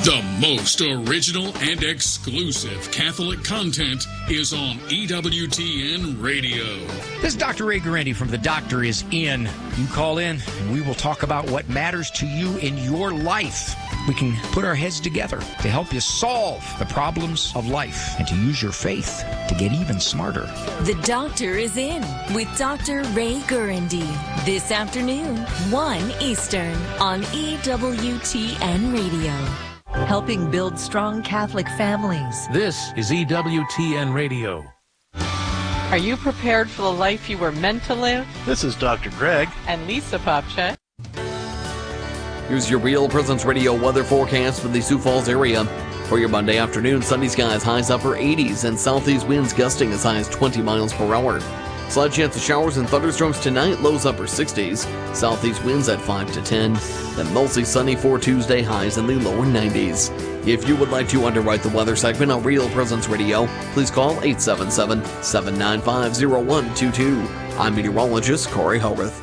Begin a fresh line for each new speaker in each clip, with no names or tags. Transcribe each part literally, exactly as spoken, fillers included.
The most original and exclusive Catholic content is on E W T N Radio.
This is Doctor Ray Guarendi from The Doctor Is In. You call in and we will talk about what matters to you in your life. We can put our heads together to help you solve the problems of life and to use your faith to get even smarter.
The Doctor Is In with Doctor Ray Guarendi. This afternoon, one Eastern on E W T N Radio. Helping build strong Catholic families.
This is E W T N Radio.
Are you prepared for the life you were meant to live?
This is Doctor Greg.
And Lisa Popchet.
Here's your Real Presence Radio weather forecast for the Sioux Falls area. For your Monday afternoon, sunny skies, highs upper eighties, and southeast winds gusting as high as twenty miles per hour. Slight chance of showers and thunderstorms tonight, lows upper sixties. Southeast winds at five to ten. Then mostly sunny for Tuesday, highs in the lower nineties. If you would like to underwrite the weather segment on Real Presence Radio, please call eight seven seven, seven nine five, zero one two two. I'm meteorologist Corey Howarth.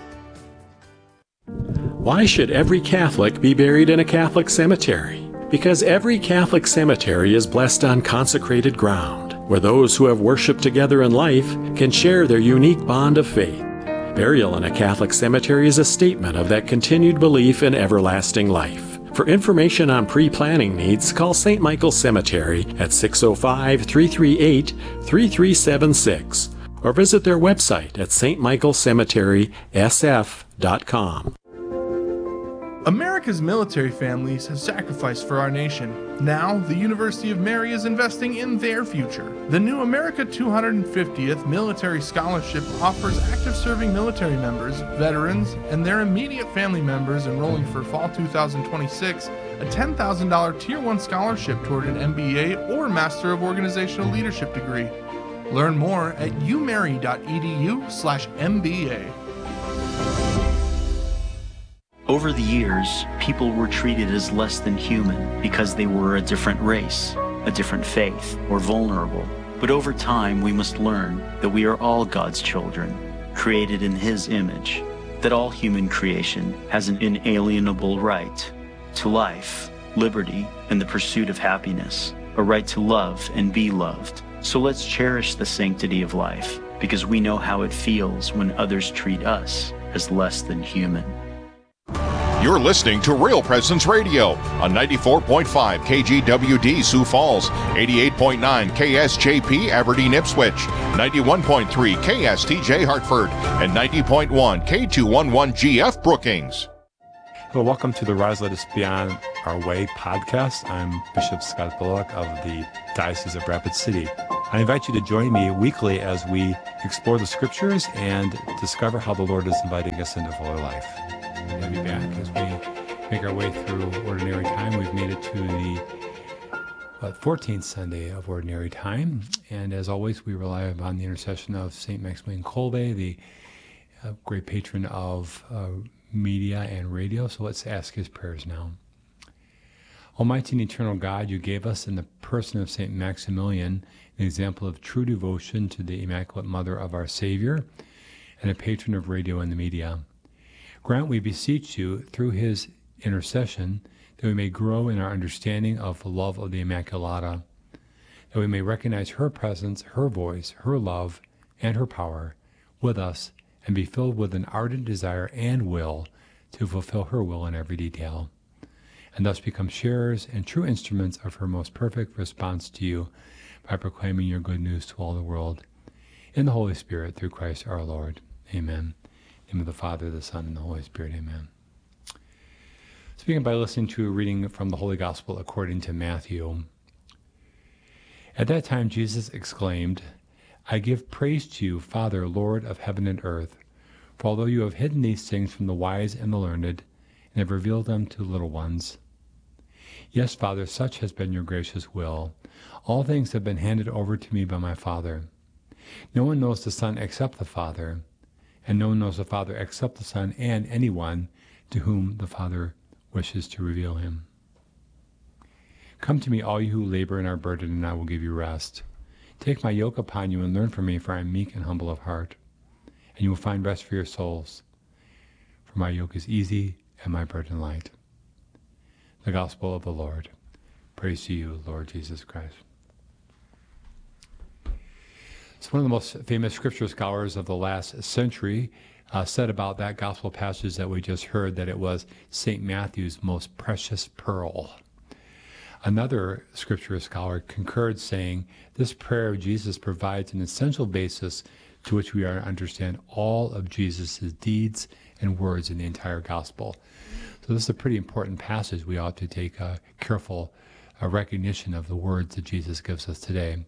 Why should every Catholic be buried in a Catholic cemetery? Because every Catholic cemetery is blessed on consecrated ground, where those who have worshiped together in life can share their unique bond of faith. Burial in a Catholic cemetery is a statement of that continued belief in everlasting life. For information on pre-planning needs, call Saint Michael Cemetery at six oh five, three three eight, three three seven six or visit their website at s t michael cemetery s f dot com.
America's military families have sacrificed for our nation. Now, the University of Mary is investing in their future. The new America two hundred fiftieth Military Scholarship offers active serving military members, veterans, and their immediate family members enrolling for fall two thousand twenty-six a ten thousand dollars Tier one scholarship toward an M B A or Master of Organizational Leadership degree. Learn more at u mary dot e d u slash M B A.
Over the years, people were treated as less than human because they were a different race, a different faith, or vulnerable. But over time, we must learn that we are all God's children, created in His image, that all human creation has an inalienable right to life, liberty, and the pursuit of happiness, a right to love and be loved. So let's cherish the sanctity of life, because we know how it feels when others treat us as less than human.
You're listening to Real Presence Radio on ninety-four point five K G W D Sioux Falls, eighty-eight point nine K S J P Aberdeen Ipswich, ninety-one point three K S T J Hartford, and ninety point one K two eleven G F Brookings.
Well, welcome to the Rise Let Us Beyond Our Way podcast. I'm Bishop Scott Bullock of the Diocese of Rapid City. I invite you to join me weekly as we explore the scriptures and discover how the Lord is inviting us into fuller life. I'll be back as we make our way through Ordinary Time. We've made it to the uh, fourteenth Sunday of Ordinary Time, and as always, we rely upon the intercession of Saint Maximilian Kolbe, the uh, great patron of uh, media and radio. So let's ask his prayers now. Almighty and eternal God, you gave us in the person of Saint Maximilian an example of true devotion to the Immaculate Mother of our Savior and a patron of radio and the media. Grant, we beseech you, through his intercession, that we may grow in our understanding of the love of the Immaculata, that we may recognize her presence, her voice, her love, and her power with us, and be filled with an ardent desire and will to fulfill her will in every detail, and thus become sharers and true instruments of her most perfect response to you by proclaiming your good news to all the world. In the Holy Spirit, through Christ our Lord. Amen. In the name of the Father, the Son, and the Holy Spirit. Amen. Speaking by listening to a reading from the Holy Gospel according to Matthew. At that time Jesus exclaimed, I give praise to you, Father, Lord of heaven and earth, for although you have hidden these things from the wise and the learned, and have revealed them to little ones. Yes, Father, such has been your gracious will. All things have been handed over to me by my Father. No one knows the Son except the Father, and no one knows the Father except the Son and anyone to whom the Father wishes to reveal him. Come to me, all you who labor and are burdened, and I will give you rest. Take my yoke upon you and learn from me, for I am meek and humble of heart, and you will find rest for your souls. For my yoke is easy and my burden light. The Gospel of the Lord. Praise to you, Lord Jesus Christ. So one of the most famous scripture scholars of the last century uh, said about that gospel passage that we just heard that it was Saint Matthew's most precious pearl. Another scripture scholar concurred, saying, this prayer of Jesus provides an essential basis to which we are to understand all of Jesus' deeds and words in the entire gospel. So this is a pretty important passage. We ought to take a careful uh, recognition of the words that Jesus gives us today.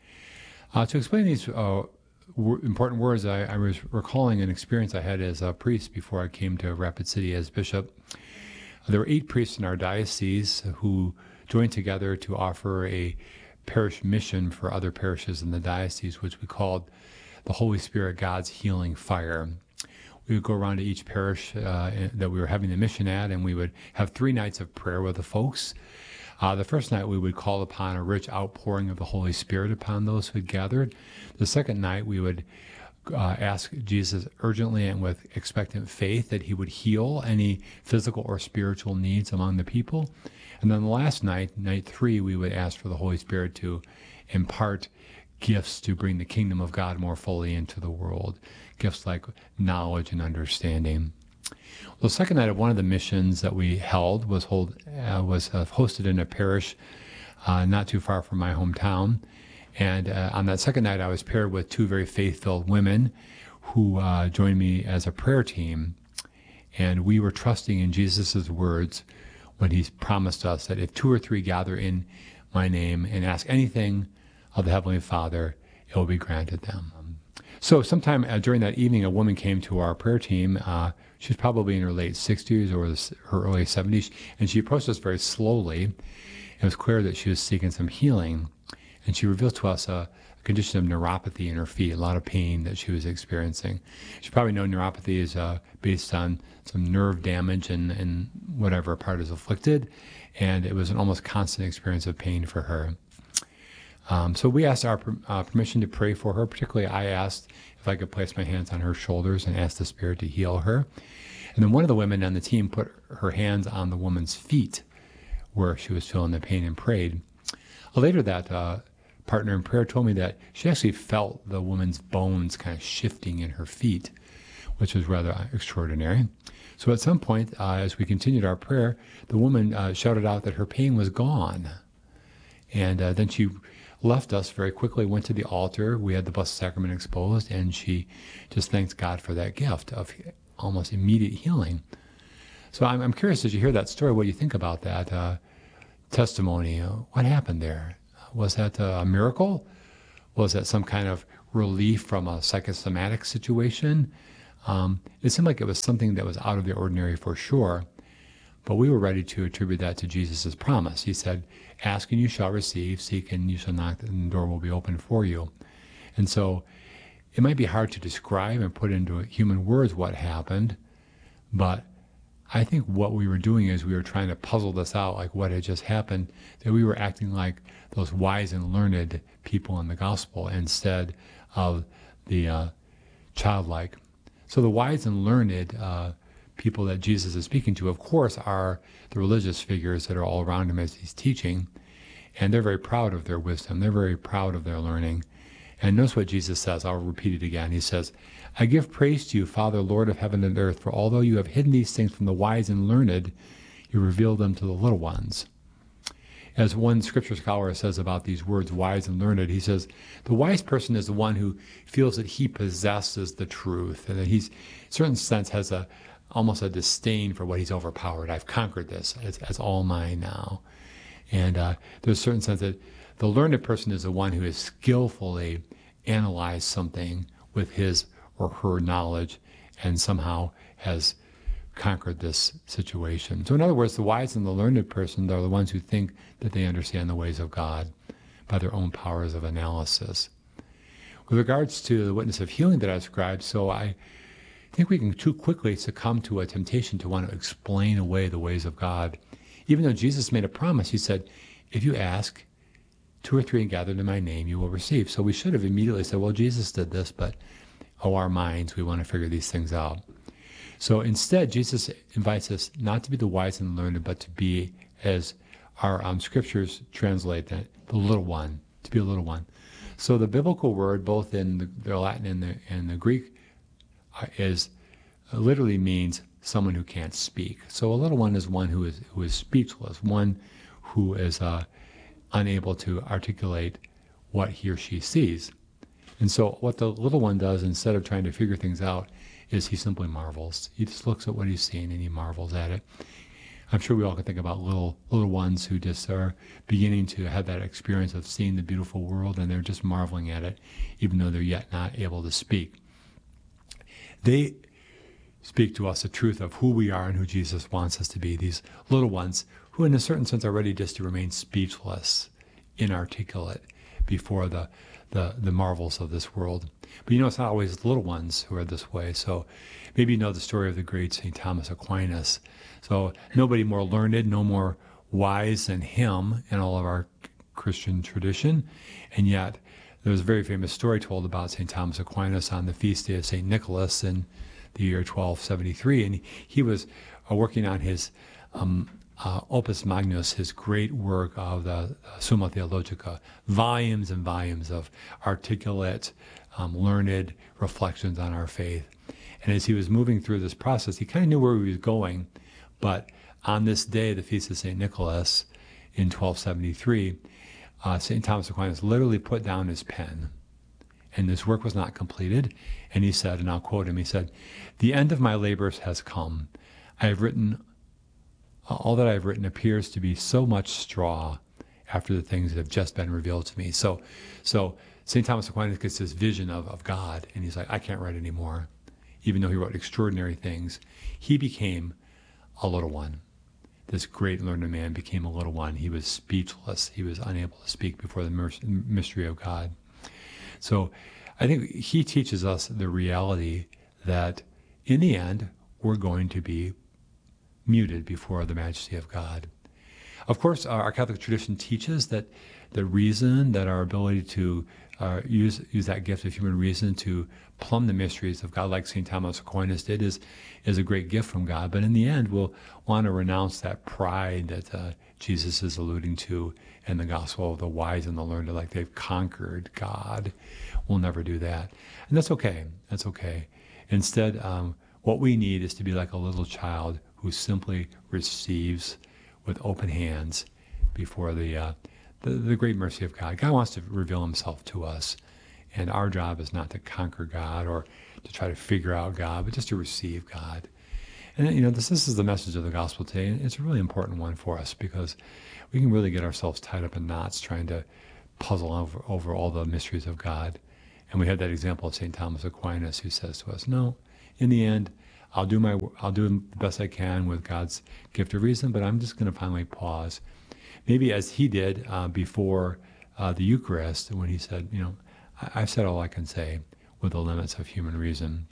Uh, to explain these uh, w- important words, I, I was recalling an experience I had as a priest before I came to Rapid City as bishop. There were eight priests in our diocese who joined together to offer a parish mission for other parishes in the diocese, which we called the Holy Spirit, God's Healing Fire. We would go around to each parish uh, that we were having the mission at, and we would have three nights of prayer with the folks. Uh, the first night we would call upon a rich outpouring of the Holy Spirit upon those who had gathered. The second night we would uh, ask Jesus urgently and with expectant faith that he would heal any physical or spiritual needs among the people. And then the last night, night three, we would ask for the Holy Spirit to impart gifts to bring the kingdom of God more fully into the world. Gifts like knowledge and understanding. Well, the second night of one of the missions that we held was hold uh, was uh, hosted in a parish uh, not too far from my hometown. And uh, on that second night, I was paired with two very faith-filled women who uh, joined me as a prayer team. And we were trusting in Jesus' words when he promised us that if two or three gather in my name and ask anything of the Heavenly Father, it will be granted them. So sometime uh, during that evening, a woman came to our prayer team. Uh, she was probably in her late sixties or her early seventies, and she approached us very slowly. It was clear that she was seeking some healing, and she revealed to us a, a condition of neuropathy in her feet, a lot of pain that she was experiencing. She probably know neuropathy is uh, based on some nerve damage and, and whatever part is afflicted, and it was an almost constant experience of pain for her. Um, so we asked our uh, permission to pray for her. Particularly, I asked if I could place my hands on her shoulders and ask the Spirit to heal her. And then one of the women on the team put her hands on the woman's feet where she was feeling the pain and prayed. Later, that uh, partner in prayer told me that she actually felt the woman's bones kind of shifting in her feet, which was rather extraordinary. So at some point, uh, as we continued our prayer, the woman uh, shouted out that her pain was gone. And uh, then she left us very quickly, went to the altar. We had the Blessed Sacrament exposed, and she just thanked God for that gift of almost immediate healing. So I'm, I'm curious, as you hear that story, what do you think about that uh, testimony? What happened there? Was that a miracle? Was that some kind of relief from a psychosomatic situation? Um, it seemed like it was something that was out of the ordinary for sure. But we were ready to attribute that to Jesus' promise. He said, ask and you shall receive, seek and you shall knock, and the door will be open for you. And so it might be hard to describe and put into human words what happened, but I think what we were doing is we were trying to puzzle this out, like what had just happened, that we were acting like those wise and learned people in the gospel instead of the uh, childlike. So the wise and learned uh, people that Jesus is speaking to, of course, are the religious figures that are all around him as he's teaching. And they're very proud of their wisdom. They're very proud of their learning. And notice what Jesus says. I'll repeat it again. He says, I give praise to you, Father, Lord of heaven and earth, for although you have hidden these things from the wise and learned, you reveal them to the little ones. As one scripture scholar says about these words, wise and learned, he says, the wise person is the one who feels that he possesses the truth, and that he's, in a certain sense, has a almost a disdain for what he's overpowered. I've conquered this. It's, it's all mine now. And uh, there's a certain sense that the learned person is the one who has skillfully analyzed something with his or her knowledge and somehow has conquered this situation. So in other words, the wise and the learned person are the ones who think that they understand the ways of God by their own powers of analysis. With regards to the witness of healing that I described, so I I think we can too quickly succumb to a temptation to want to explain away the ways of God. Even though Jesus made a promise, he said, if you ask two or three and gathered in my name, you will receive. So we should have immediately said, well, Jesus did this, but oh, our minds, we want to figure these things out. So instead, Jesus invites us not to be the wise and learned, but to be, as our um, scriptures translate that, the little one, to be a little one. So the biblical word, both in the, the Latin and the, and the Greek, uh, is uh, literally means someone who can't speak. So a little one is one who is who is speechless, one who is uh, unable to articulate what he or she sees. And so what the little one does, instead of trying to figure things out, is he simply marvels. He just looks at what he's seen and he marvels at it. I'm sure we all can think about little little ones who just are beginning to have that experience of seeing the beautiful world, and they're just marveling at it, even though they're yet not able to speak. They speak to us the truth of who we are and who Jesus wants us to be, these little ones who in a certain sense are ready just to remain speechless, inarticulate before the, the, the marvels of this world. But you know, it's not always the little ones who are this way. So maybe you know the story of the great Saint Thomas Aquinas. So nobody more learned, no more wise than him in all of our Christian tradition. And yet there's a very famous story told about Saint Thomas Aquinas on the feast day of Saint Nicholas in the year twelve seventy-three. And he was uh, working on his um, uh, Opus Magnus, his great work of the uh, Summa Theologica, volumes and volumes of articulate, um, learned reflections on our faith. And as he was moving through this process, he kind of knew where he was going. But on this day, the feast of Saint Nicholas in twelve seventy-three, uh, Saint Thomas Aquinas literally put down his pen. And this work was not completed. And he said, and I'll quote him, he said, "The end of my labors has come. I have written, all that I have written appears to be so much straw after the things that have just been revealed to me." So so Saint Thomas Aquinas gets this vision of, of God, and he's like, I can't write anymore. Even though he wrote extraordinary things, he became a little one. This great learned man became a little one. He was speechless. He was unable to speak before the mystery of God. So I think he teaches us the reality that in the end, we're going to be muted before the majesty of God. Of course, our Catholic tradition teaches that the reason, that our ability to uh, use use that gift of human reason to plumb the mysteries of God, like Saint Thomas Aquinas did, is is a great gift from God. But in the end, we'll want to renounce that pride that uh, Jesus is alluding to in the gospel of the wise and the learned, like they've conquered God. We'll never do that. And that's okay. That's okay. Instead, um, what we need is to be like a little child who simply receives with open hands before the, uh, the the great mercy of God. God wants to reveal himself to us, and our job is not to conquer God or to try to figure out God, but just to receive God. And you know, this, this is the message of the gospel today, and it's a really important one for us because we can really get ourselves tied up in knots trying to puzzle over, over all the mysteries of God. And we have that example of Saint Thomas Aquinas, who says to us, no, in the end, I'll do my I'll do the best I can with God's gift of reason, but I'm just going to finally pause. Maybe as he did uh, before uh, the Eucharist, when he said, you know, I, I've said all I can say with the limits of human reason.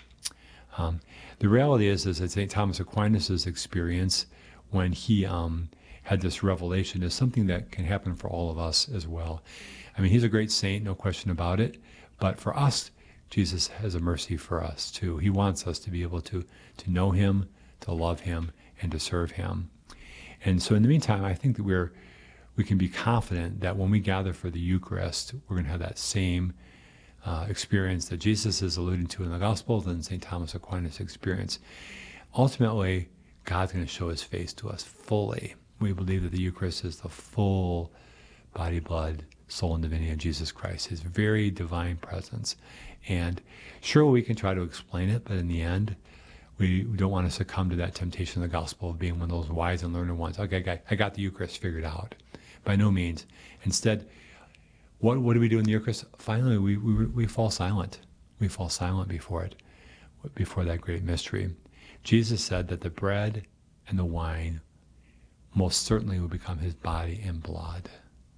Um, the reality is, is that Saint Thomas Aquinas' experience when he um, had this revelation is something that can happen for all of us as well. I mean, he's a great saint, no question about it, but for us, Jesus has a mercy for us too. He wants us to be able to, to know him, to love him, and to serve him. And so in the meantime, I think that we're we can be confident that when we gather for the Eucharist, we're going to have that same uh, experience that Jesus is alluding to in the Gospels and Saint Thomas Aquinas experience. Ultimately, God's going to show his face to us fully. We believe that the Eucharist is the full body, blood, soul, and divinity of Jesus Christ, his very divine presence. And sure, we can try to explain it, but in the end, we don't want to succumb to that temptation of the gospel of being one of those wise and learned ones. Okay, I got the Eucharist figured out. By no means. Instead, what what do we do in the Eucharist? Finally, we, we we fall silent. We fall silent before it, before that great mystery. Jesus said that the bread and the wine most certainly will become his body and blood.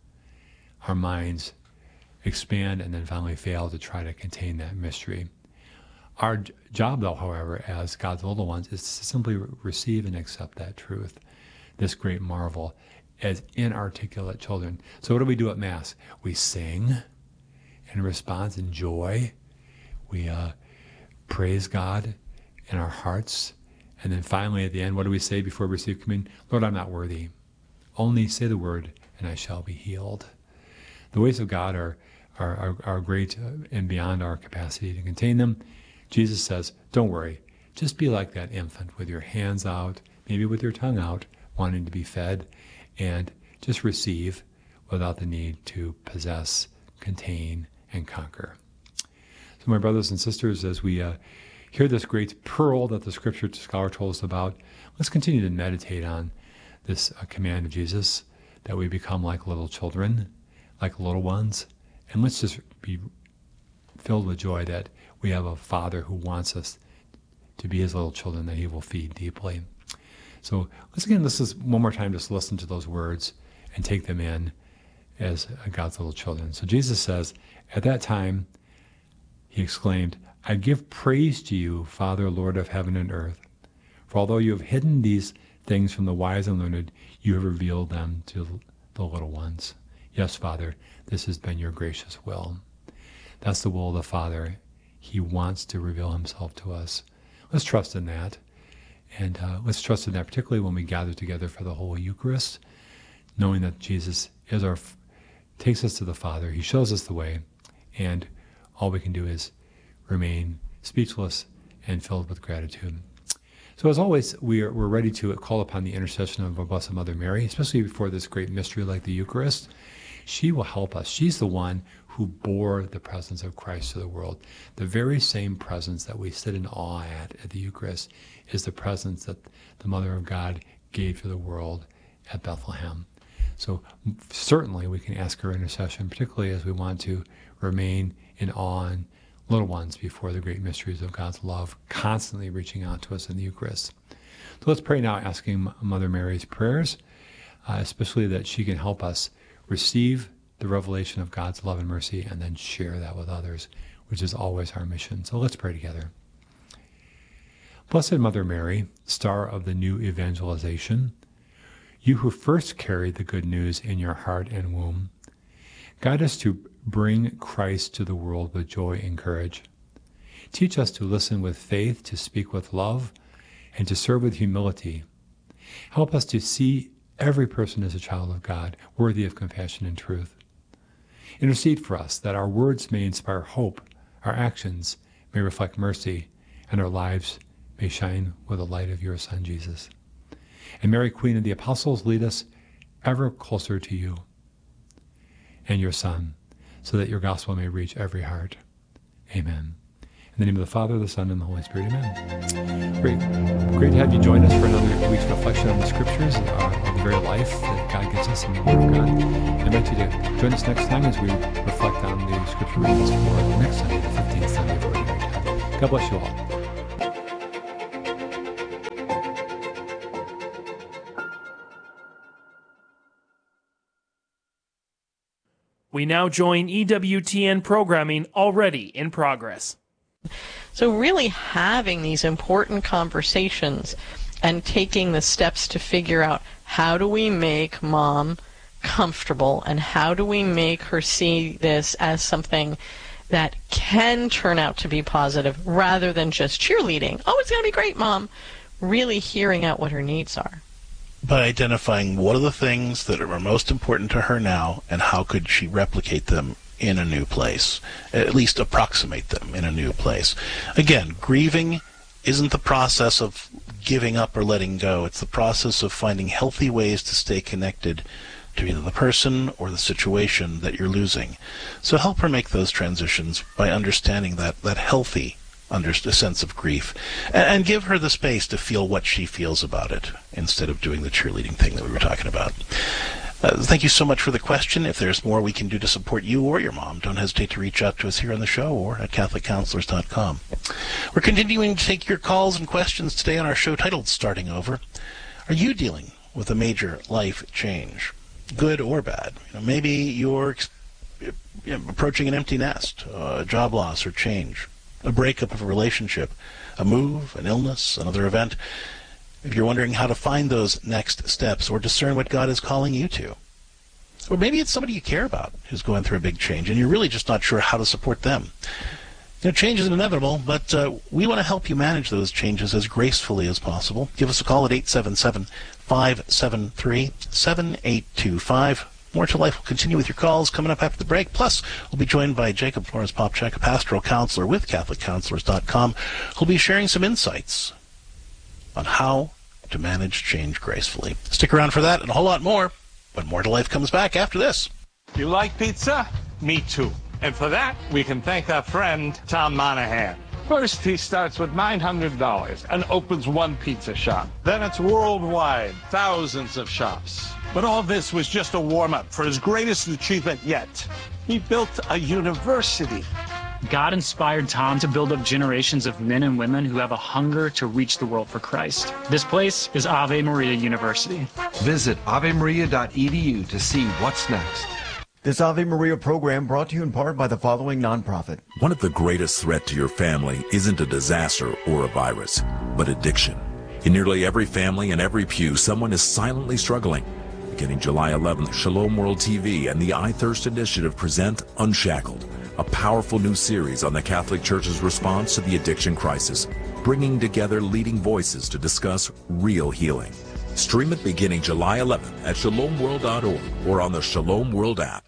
Our minds expand and then finally fail to try to contain that mystery. Our j- job, though, however, as God's little ones, is to simply re- receive and accept that truth, this great marvel, as inarticulate children. So what do we do at Mass? We sing in response in joy. We uh, praise God in our hearts And then finally at the end, what do we say before we receive communion? Lord, I'm not worthy. Only say the word and I shall be healed. The ways of God are, are, are, are great and beyond our capacity to contain them. Jesus says, don't worry. Just be like that infant with your hands out, maybe with your tongue out, wanting to be fed, and just receive without the need to possess, contain, and conquer. So my brothers and sisters, as we uh, hear this great pearl that the Scripture scholar told us about, let's continue to meditate on this uh, command of Jesus, that we become like little children, like little ones, and let's just be filled with joy that we have a Father who wants us to be his little children, that he will feed deeply. So let's again, let's just one more time just listen to those words and take them in as God's little children. So Jesus says, at that time, he exclaimed, I give praise to you, Father, Lord of heaven and earth. For although you have hidden these things from the wise and learned, you have revealed them to the little ones. Yes, Father, this has been your gracious will. That's the will of the Father. He wants to reveal himself to us. Let's trust in that. And uh, let's trust in that, particularly when we gather together for the Holy Eucharist, knowing that Jesus is our, takes us to the Father. He shows us the way. And all we can do is remain speechless and filled with gratitude. So as always, we are, we're ready to call upon the intercession of our Blessed Mother Mary, especially before this great mystery like the Eucharist. She will help us. She's the one who bore the presence of Christ to the world. The very same presence that we sit in awe at at the Eucharist is the presence that the Mother of God gave to the world at Bethlehem. So certainly we can ask her intercession, particularly as we want to remain in awe and little ones before the great mysteries of God's love, constantly reaching out to us in the Eucharist. So let's pray now, asking Mother Mary's prayers, uh, especially that she can help us receive the revelation of God's love and mercy and then share that with others, which is always our mission. So let's pray together. Blessed Mother Mary, star of the new evangelization, you who first carried the good news in your heart and womb, guide us to bring Christ to the world with joy and courage. Teach us to listen with faith, to speak with love, and to serve with humility. Help us to see every person as a child of God, worthy of compassion and truth. Intercede for us that our words may inspire hope, our actions may reflect mercy, and our lives may shine with the light of your Son, Jesus. And Mary, Queen of the Apostles, lead us ever closer to you and your Son, so that your gospel may reach every heart. Amen. In the name of the Father, the Son, and the Holy Spirit, amen. Great. Great to have you join us for another week's reflection on the Scriptures, uh, on the very life that God gives us in the Word of God. I invite you to join us next time as we reflect on the Scripture readings for the next Sunday, the fifteenth Sunday of Ordinary Time. God bless you all.
We now join E W T N programming already in progress.
So really having these important conversations and taking the steps to figure out how do we make mom comfortable and how do we make her see this as something that can turn out to be positive rather than just cheerleading. Oh, it's going to be great, Mom. Really hearing out what her needs are.
By identifying what are the things that are most important to her now and how could she replicate them in a new place, at least approximate them in a new place. Again, grieving isn't the process of giving up or letting go. It's the process of finding healthy ways to stay connected to either the person or the situation that you're losing. So help her make those transitions by understanding that, that healthy under a sense of grief, and, and give her the space to feel what she feels about it instead of doing the cheerleading thing that we were talking about. Uh, thank you so much for the question. If there's more we can do to support you or your mom, don't hesitate to reach out to us here on the show or at catholic counselors dot com. We're continuing to take your calls and questions today on our show titled Starting Over. Are you dealing with a major life change, good or bad? You know, maybe you're you know, approaching an empty nest, a job loss or change, a breakup of a relationship, a move, an illness, another event. If you're wondering how to find those next steps or discern what God is calling you to. Or maybe it's somebody you care about who's going through a big change and you're really just not sure how to support them. You know, change is inevitable, but uh, we want to help you manage those changes as gracefully as possible. Give us a call at eight seven seven, five seven three, seven eight two five. More to Life will continue with your calls coming up after the break. Plus, we'll be joined by Jacob Flores-Popcak, a pastoral counselor with Catholic Counselors dot com, who'll be sharing some insights on how to manage change gracefully. Stick around for that and a whole lot more when More to Life comes back after this.
You like pizza? Me too. And for that, we can thank our friend, Tom Monahan. First, he starts with nine hundred dollars and opens one pizza shop. Then it's worldwide, thousands of shops. But all this was just a warm-up for his greatest achievement yet. He built a university.
God inspired Tom to build up generations of men and women who have a hunger to reach the world for Christ. This place is Ave Maria University.
Visit ave maria dot e d u to see what's next.
This Ave Maria program brought to you in part by the following nonprofit.
One of the greatest threats to your family isn't a disaster or a virus, but addiction. In nearly every family and every pew, someone is silently struggling. Beginning July eleventh, Shalom World T V and the I Thirst Initiative present Unshackled, a powerful new series on the Catholic Church's response to the addiction crisis, bringing together leading voices to discuss real healing. Stream it beginning July eleventh at shalom world dot org or on the Shalom World app.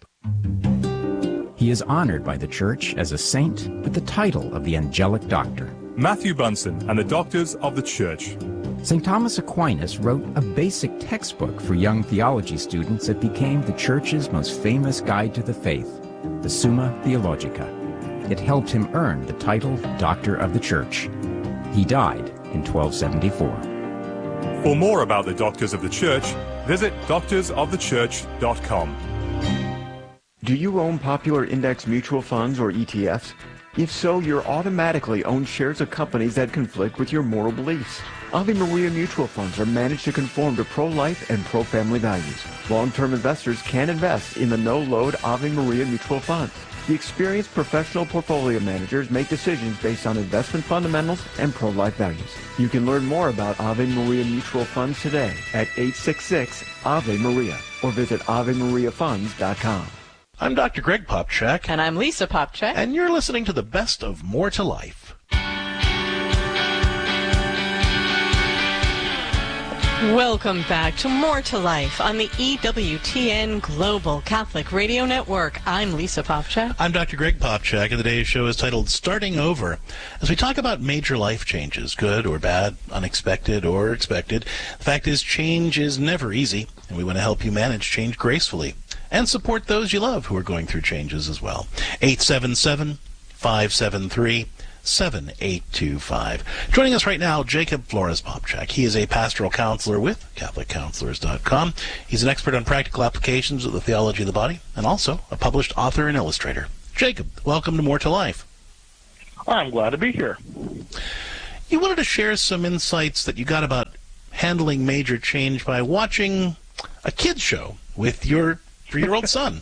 He is honored by the Church as a saint with the title of the Angelic Doctor.
Matthew Bunson and the Doctors of the Church.
Saint Thomas Aquinas wrote a basic textbook for young theology students that became the Church's most famous guide to the faith, the Summa Theologica. It helped him earn the title Doctor of the Church. He died in twelve seventy-four.
For more about the Doctors of the Church, visit doctors of the church dot com.
Do you own popular index mutual funds or E T Fs? If so, you're automatically own shares of companies that conflict with your moral beliefs. Ave Maria mutual funds are managed to conform to pro-life and pro-family values. Long-term investors can invest in the no-load Ave Maria mutual funds. The experienced professional portfolio managers make decisions based on investment fundamentals and pro-life values. You can learn more about Ave Maria mutual funds today at eight six six Ave Maria or visit ave maria funds dot com.
I'm Doctor Greg Popcak.
And I'm Lisa Popcak.
And you're listening to the best of More to Life.
Welcome back to More to Life on the E W T N Global Catholic Radio Network. I'm Lisa Popcak.
I'm Doctor Greg Popcak, and today's show is titled Starting Over. As we talk about major life changes, good or bad, unexpected or expected, the fact is change is never easy, and we want to help you manage change gracefully and support those you love who are going through changes as well. eight seven seven, five seven three, seven eight two five. Joining us right now, Jacob Flores-Popcak. He is a pastoral counselor with Catholic Counselors dot com. He's an expert on practical applications of the theology of the body and also a published author and illustrator. Jacob, welcome to More to Life.
I'm glad to be here.
You wanted to share some insights that you got about handling major change by watching a kids show with your three-year-old son.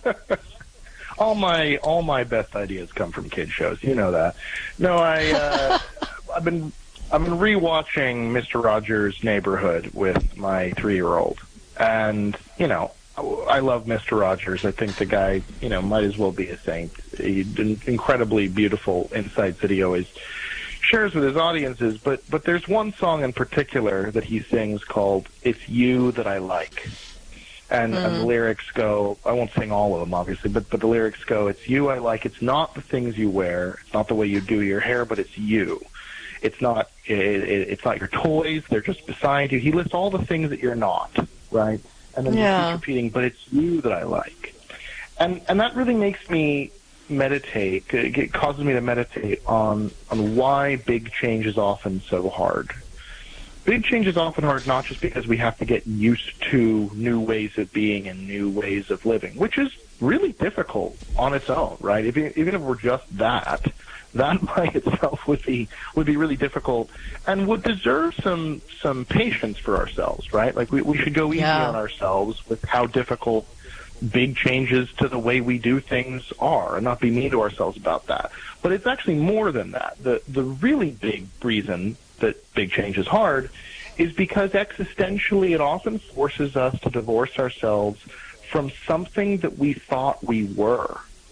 all my all my best ideas come from kid shows. You know that. No, I uh, I've been I've been rewatching Mister Rogers' Neighborhood with my three-year-old, and you know I love Mister Rogers. I think the guy you know might as well be a saint. He did incredibly beautiful insights that he always shares with his audiences. But but there's one song in particular that he sings called "It's You That I Like." And, mm. and the lyrics go, I won't sing all of them, obviously, but, but the lyrics go, it's you I like. It's not the things you wear. It's not the way you do your hair, but it's you. It's not it, it, it's not your toys. They're just beside you. He lists all the things that you're not, right? And then yeah. he keeps repeating, but it's you that I like. And and that really makes me meditate. It causes me to meditate on on why big change is often so hard. Big change is often hard not just because we have to get used to new ways of being and new ways of living, which is really difficult on its own, right? If, even if we're just that, that by itself would be would be really difficult and would deserve some some patience for ourselves, right? Like we, we should go easy yeah. on ourselves with how difficult big changes to the way we do things are and not be mean to ourselves about that. But it's actually more than that. The the really big reason that big change is hard is because existentially it often forces us to divorce ourselves from something that we thought we were.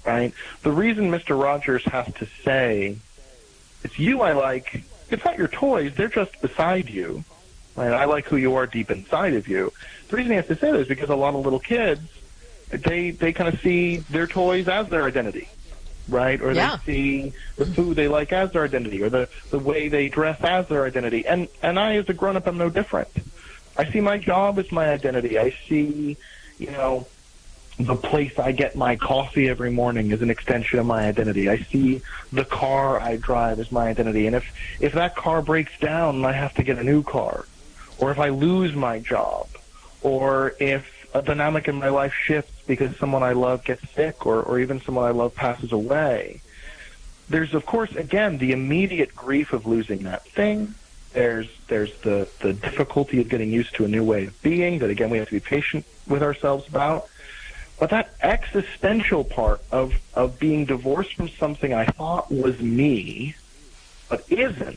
right? The reason Mister Rogers has to say, it's you I like, it's not your toys, they're just beside you. Right? I like who you are deep inside of you. The reason he has to say that is because a lot of little kids, they they kind of see their toys as their identity, right? Or
Yeah.
they see the food they like as their identity, or the, the way they dress as their identity. And, and I, as a grown-up, am no different. I see my job as my identity. I see, you know, the place I get my coffee every morning is an extension of my identity. I see the car I drive as my identity. And if, if that car breaks down and I have to get a new car, or if I lose my job, or if a dynamic in my life shifts because someone I love gets sick, or, or even someone I love passes away, there's, of course, again, the immediate grief of losing that thing. There's there's the, the difficulty of getting used to a new way of being that, again, we have to be patient with ourselves about. But that existential part of, of being divorced from something I thought was me, but isn't,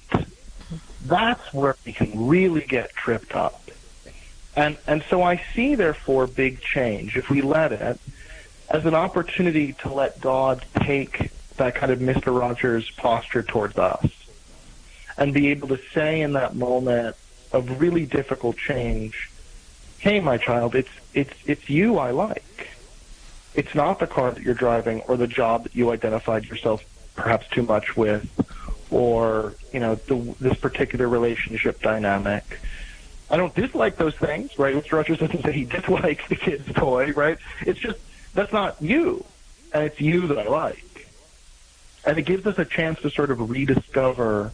that's where we can really get tripped up. And and so I see, therefore, big change, if we let it, as an opportunity to let God take that kind of Mister Rogers posture towards us and be able to say in that moment of really difficult change, hey, my child, it's it's it's you I like. It's not the car that you're driving or the job that you identified yourself perhaps too much with, or, you know, the, this particular relationship dynamic. I don't dislike those things, right? Mister Rogers doesn't say he dislikes the kid's toy, right? It's just, that's not you, and it's you that I like. And it gives us a chance to sort of rediscover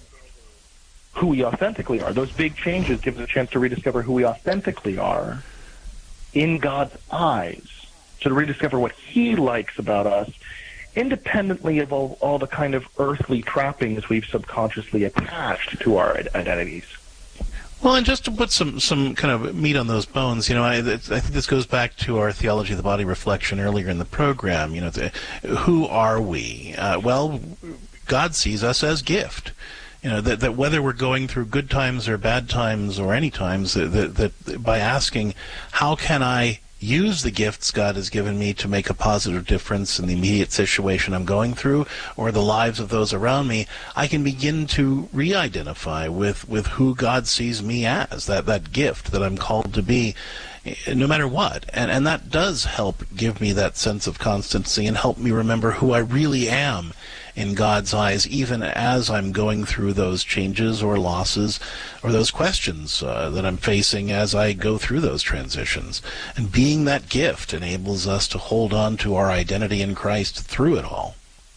who we authentically are. Those big changes give us a chance to rediscover who we authentically are in God's eyes, to rediscover what he likes about us, independently of all, all the kind of earthly trappings we've subconsciously attached to our identities.
Well, and just to put some, some kind of meat on those bones, you know, I, I think this goes back to our Theology of the Body reflection earlier in the program. You know, the, who are we? Uh, well, God sees us as gift. You know, that, that whether we're going through good times or bad times or any times, that, that, that by asking, how can I use the gifts God has given me to make a positive difference in the immediate situation I'm going through or the lives of those around me, I can begin to re-identify with, with who God sees me as, that, that gift that I'm called to be, no matter what. And, and that does help give me that sense of constancy and help me remember who I really am in God's eyes, even as I'm going through those changes or losses or those questions uh, that I'm facing as I go through those transitions. And being that gift enables us to hold on to our identity in Christ through it all.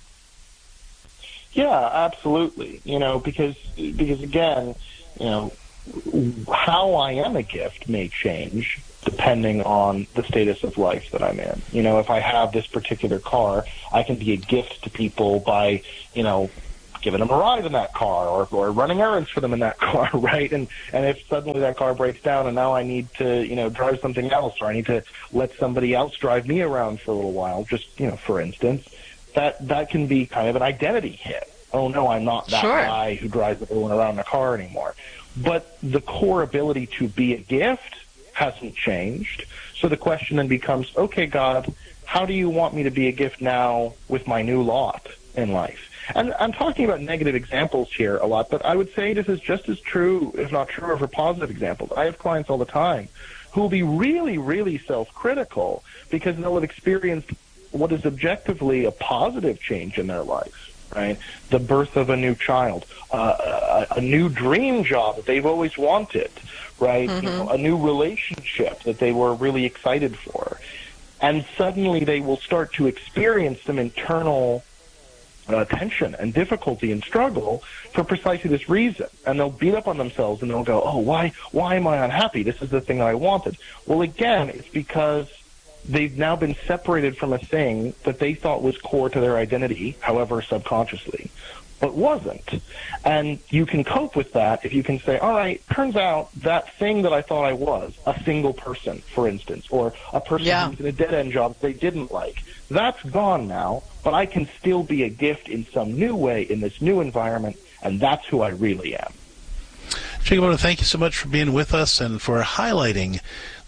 Yeah, absolutely. You know, because because again, you know, how I am a gift may change depending on the status of life that I'm in. You know, if I have this particular car, I can be a gift to people by, you know, giving them a ride in that car or, or running errands for them in that car, right? And and if suddenly that car breaks down and now I need to, you know, drive something else, or I need to let somebody else drive me around for a little while, just, you know, for instance, that, that can be kind of an identity hit. Oh, no, I'm not that
Sure.
guy who drives everyone around in a car anymore. But the core ability to be a gift hasn't changed. So the question then becomes, okay, God, how do you want me to be a gift now with my new lot in life? And I'm talking about negative examples here a lot, but I would say this is just as true, if not truer, for positive examples. I have clients all the time who will be really, really self-critical because they'll have experienced what is objectively a positive change in their life. Right, the birth of a new child, uh, a, a new dream job that they've always wanted, right?
Mm-hmm.
You know, a new relationship that they were really excited for, and suddenly they will start to experience some internal uh, tension and difficulty and struggle for precisely this reason, and they'll beat up on themselves and they'll go, "Oh, why? Why am I unhappy? This is the thing that I wanted." Well, again, it's because they've now been separated from a thing that they thought was core to their identity, however subconsciously, but wasn't. And you can cope with that if you can say, all right, turns out that thing that I thought I was, a single person, for instance, or a person
Yeah.
who's in a dead-end job they didn't like, that's gone now, but I can still be a gift in some new way in this new environment, and that's who I really am.
Jacob, I want to thank you so much for being with us and for highlighting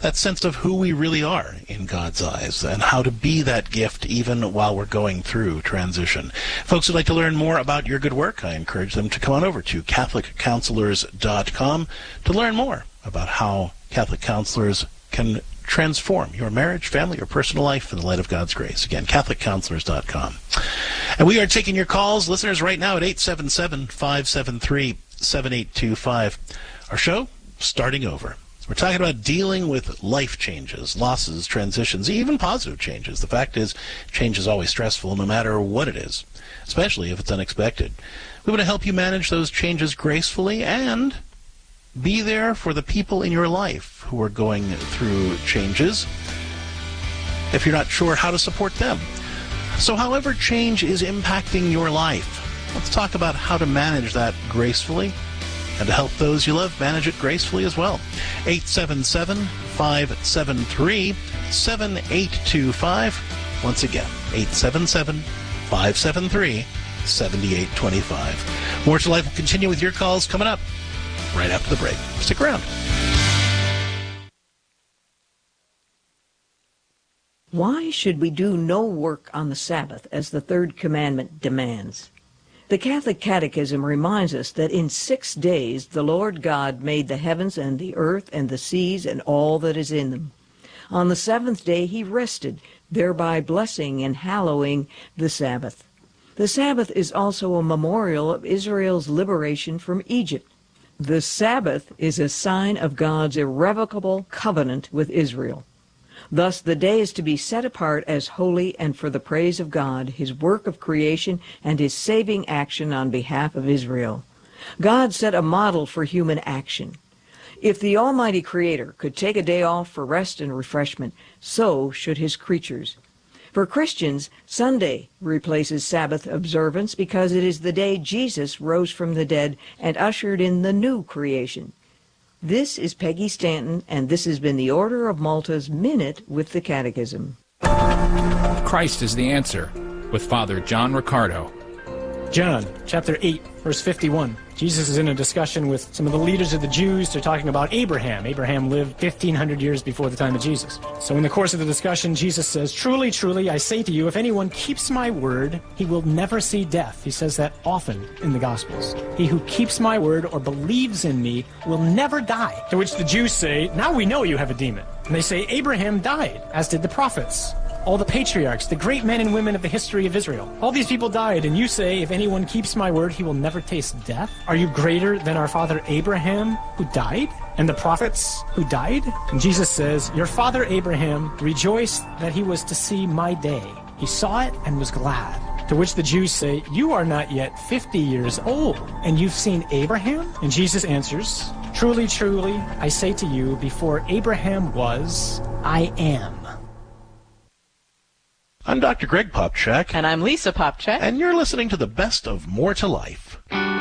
that sense of who we really are in God's eyes and how to be that gift even while we're going through transition. Folks who'd like to learn more about your good work, I encourage them to come on over to Catholic Counselors dot com to learn more about how Catholic Counselors can transform your marriage, family, or personal life in the light of God's grace. Again, Catholic Counselors dot com. And we are taking your calls, listeners, right now at eight seven seven, five seven three, seven eight two five. Our show, starting over. We're talking about dealing with life changes, losses, transitions, even positive changes. The fact is, change is always stressful no matter what it is, especially if it's unexpected. We want to help you manage those changes gracefully and be there for the people in your life who are going through changes if you're not sure how to support them. So however change is impacting your life, let's talk about how to manage that gracefully and to help those you love manage it gracefully as well. eight seven seven, five seven three, seven eight two five. Once again, eight seven seven, five seven three, seven eight two five. More to Life will continue with your calls coming up right after the break. Stick around.
Why should we do no work on the Sabbath as the third commandment demands? The Catholic Catechism reminds us that in six days the Lord God made the heavens and the earth and the seas and all that is in them. On the seventh day he rested, thereby blessing and hallowing the Sabbath. The Sabbath is also a memorial of Israel's liberation from Egypt. The Sabbath is a sign of God's irrevocable covenant with Israel. Thus, the day is to be set apart as holy and for the praise of God, his work of creation, and his saving action on behalf of Israel. God set a model for human action. If the Almighty Creator could take a day off for rest and refreshment, so should his creatures. For Christians, Sunday replaces Sabbath observance because it is the day Jesus rose from the dead and ushered in the new creation. This is Peggy Stanton, and this has been the Order of Malta's Minute with the Catechism.
Christ is the answer, with Father John Riccardo.
John, chapter eight, verse fifty-one. Jesus is in a discussion with some of the leaders of the Jews. They're talking about Abraham. Abraham lived fifteen hundred years before the time of Jesus. So in the course of the discussion, Jesus says, "Truly, truly, I say to you, if anyone keeps my word, he will never see death." He says that often in the Gospels. "He who keeps my word or believes in me will never die." To which the Jews say, "Now we know you have a demon." And they say, "Abraham died, as did the prophets. All the patriarchs, the great men and women of the history of Israel. All these people died, and you say, if anyone keeps my word, he will never taste death? Are you greater than our father Abraham, who died, and the prophets who died?" And Jesus says, "Your father Abraham rejoiced that he was to see my day. He saw it and was glad." To which the Jews say, "You are not yet fifty years old, and you've seen Abraham?" And Jesus answers, "Truly, truly, I say to you, before Abraham was, I am."
I'm Doctor Greg Popchak.
And I'm Lisa Popchak.
And you're listening to the best of More to Life.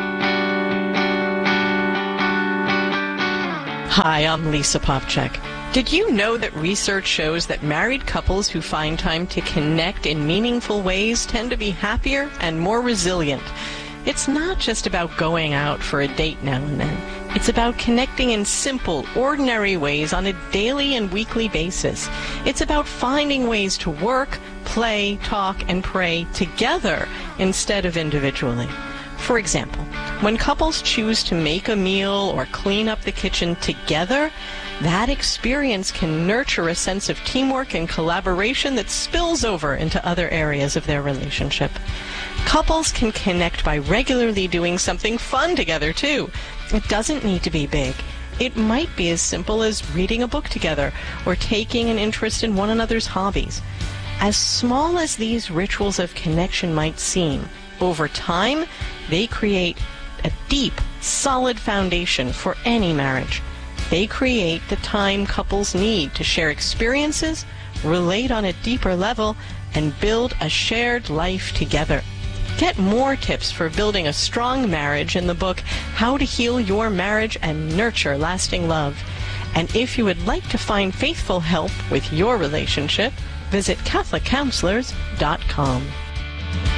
Hi, I'm Lisa Popchak. Did you know that research shows that married couples who find time to connect in meaningful ways tend to be happier and more resilient? It's not just about going out for a date now and then. It's about connecting in simple, ordinary ways on a daily and weekly basis. It's about finding ways to work, play, talk, and pray together instead of individually. For example, when couples choose to make a meal or clean up the kitchen together, that experience can nurture a sense of teamwork and collaboration that spills over into other areas of their relationship. Couples can connect by regularly doing something fun together, too. It doesn't need to be big. It might be as simple as reading a book together or taking an interest in one another's hobbies. As small as these rituals of connection might seem, over time, they create a deep, solid foundation for any marriage. They create the time couples need to share experiences, relate on a deeper level, and build a shared life together. Get more tips for building a strong marriage in the book, How to Heal Your Marriage and Nurture Lasting Love. And if you would like to find faithful help with your relationship, visit Catholic Counselors dot com.